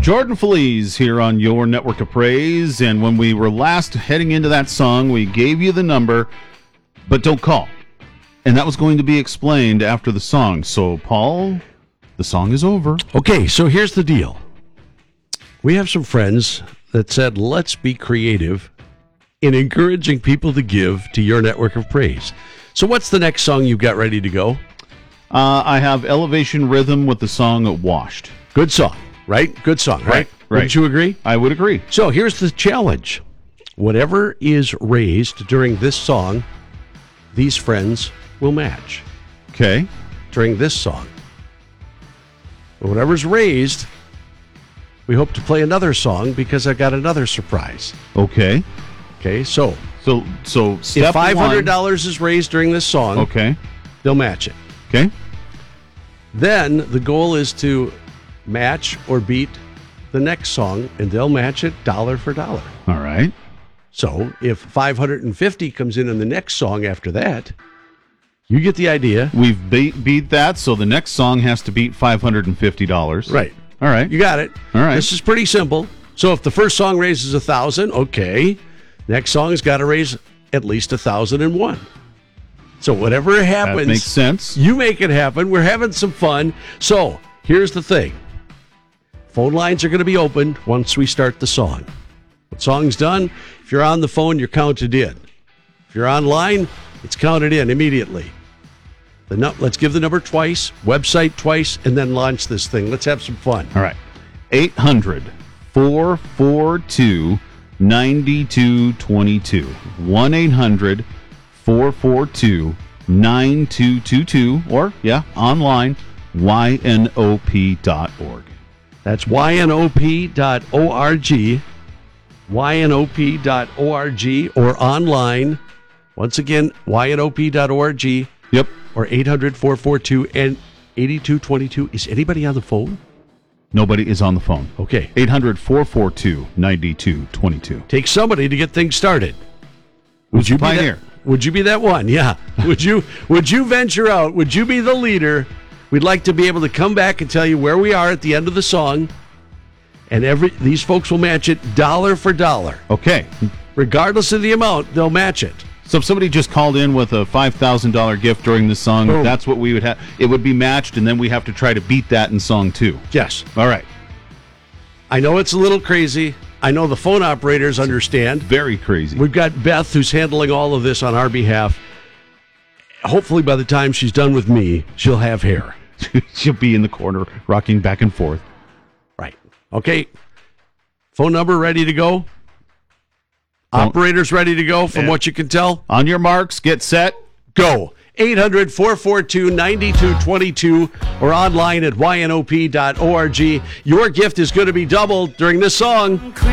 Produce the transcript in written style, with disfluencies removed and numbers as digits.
Jordan Feliz here on your Network of Praise, and when we were last heading into that song, we gave you the number, but don't call. And that was going to be explained after the song. So, Paul, the song is over. Okay, so here's the deal. We have some friends that said, let's be creative in encouraging people to give to your Network of Praise. So what's the next song you've got ready to go? I have Elevation Rhythm with the song Washed. Good song, right? Good song, right? Wouldn't you agree? I would agree. So here's the challenge. Whatever is raised during this song, these friends will match. Okay. During this song. Whatever's raised, we hope to play another song because I've got another surprise. Okay. Okay, so step if $500 is raised during this song, okay, they'll match it. Okay. Then the goal is to match or beat the next song, and they'll match it dollar for dollar. All right. So if 550 comes in the next song after that, you get the idea. We've beat that, so the next song has to beat $550. Right. All right. You got it. All right. This is pretty simple. So if the first song raises 1,000, okay. Next song's got to raise at least 1,001. So whatever happens, that makes sense. You make it happen. We're having some fun. So here's the thing. Phone lines are going to be opened once we start the song. When song's done, if you're on the phone, you're counted in. If you're online, it's counted in immediately. Let's give the number twice, website twice, and then launch this thing. Let's have some fun. All right. 800-442-9222. 1-800-442-9222. Or, online, ynop.org. That's ynop.org. ynop.org or online. Once again, ynop.org. Yep. Or 800-442-8222. Is anybody on the phone? Nobody is on the phone. Okay. 800-442-9222. Take somebody to get things started. Would you be pioneer? Would you be that one? Yeah. Would you venture out? Would you be the leader? We'd like to be able to come back and tell you where we are at the end of the song. And these folks will match it dollar for dollar. Okay. Regardless of the amount, they'll match it. So if somebody just called in with a $5,000 gift during the song, boom, that's what we would have. It would be matched, and then we have to try to beat that in song 2. Yes. All right. I know it's a little crazy. I know the phone operators understand. Very crazy. We've got Beth who's handling all of this on our behalf. Hopefully by the time she's done with me, she'll have hair. She'll be in the corner rocking back and forth. Right. Okay. Phone number ready to go? Operators ready to go from what you can tell? On your marks, get set, go. 800-442-9222 or online at ynop.org. Your gift is going to be doubled during this song.